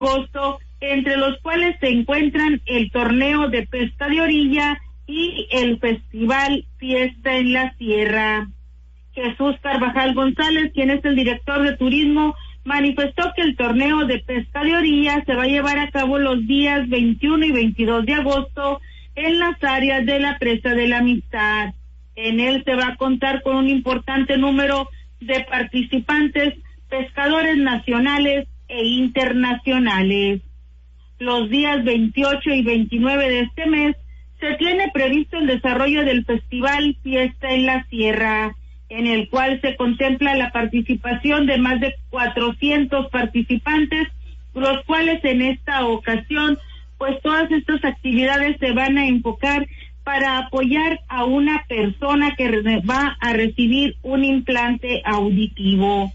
agosto, entre los cuales se encuentran el torneo de pesca de orilla y el festival Fiesta en la Sierra. Jesús Carvajal González, quien es el director de turismo, manifestó que el torneo de pesca de orilla se va a llevar a cabo los días 21 y 22 de agosto en las áreas de la Presa de la Amistad. En él se va a contar con un importante número de participantes, pescadores nacionales e internacionales. Los días 28 y 29 de este mes se tiene previsto el desarrollo del Festival Fiesta en la Sierra, en el cual se contempla la participación de más de 400 participantes, los cuales en esta ocasión, pues todas estas actividades se van a enfocar para apoyar a una persona que va a recibir un implante auditivo.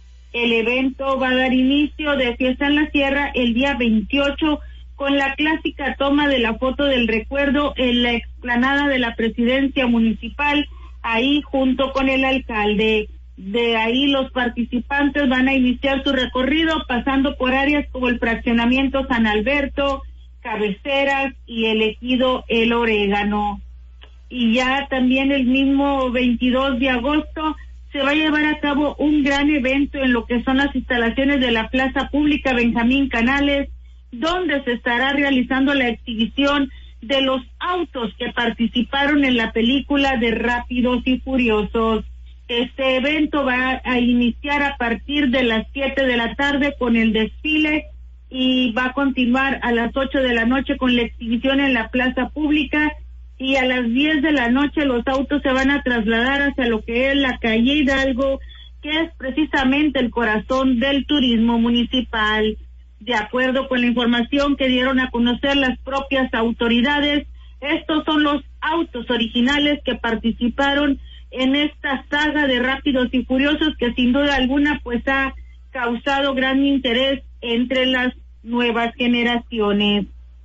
El evento va a dar inicio de Fiesta en la Sierra el día 28 con la clásica toma de la foto del recuerdo en la explanada de la Presidencia Municipal, ahí junto con el alcalde. De ahí los participantes van a iniciar su recorrido pasando por áreas como el fraccionamiento San Alberto, Cabeceras y el ejido El Orégano. Y ya también el mismo 22 de agosto se va a llevar a cabo un gran evento en lo que son las instalaciones de la Plaza Pública Benjamín Canales, donde se estará realizando la exhibición de los autos que participaron en la película de Rápidos y Furiosos. Este evento va a iniciar a partir de las 7 de la tarde con el desfile y va a continuar a las 8 de la noche con la exhibición en la Plaza Pública, y a las 10 de la noche los autos se van a trasladar hacia lo que es la calle Hidalgo, que es precisamente el corazón del turismo municipal. De acuerdo con la información que dieron a conocer las propias autoridades, estos son los autos originales que participaron en esta saga de Rápidos y Furiosos, que sin duda alguna pues ha causado gran interés entre las nuevas generaciones.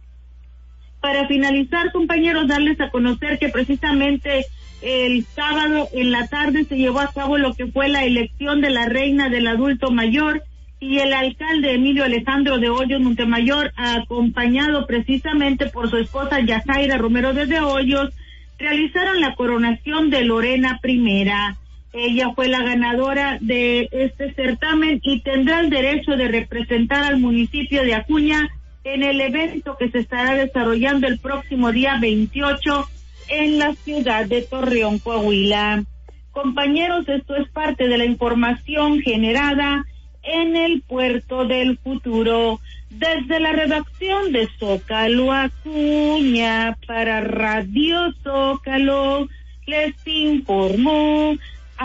Para finalizar, compañeros, darles a conocer que precisamente el sábado en la tarde se llevó a cabo lo que fue la elección de la reina del adulto mayor, y el alcalde Emilio Alejandro de Hoyos Montemayor, acompañado precisamente por su esposa Yajaira Romero de Hoyos, realizaron la coronación de Lorena I. Ella fue la ganadora de este certamen y tendrá el derecho de representar al municipio de Acuña en el evento que se estará desarrollando el próximo día 28 en la ciudad de Torreón, Coahuila. Compañeros, esto es parte de la información generada en el Puerto del Futuro. Desde la redacción de Zócalo Acuña para Radio Zócalo, les informó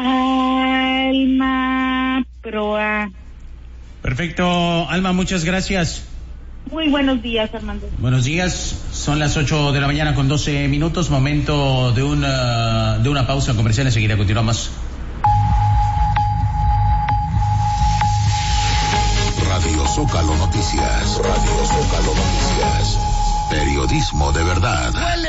Alma Proa. Perfecto, Alma, muchas gracias. Muy buenos días, Armando. Buenos días, son las 8 de la mañana con 12 minutos, momento de una pausa comercial, enseguida continuamos. Radio Zócalo Noticias. Radio Zócalo Noticias. Periodismo de verdad.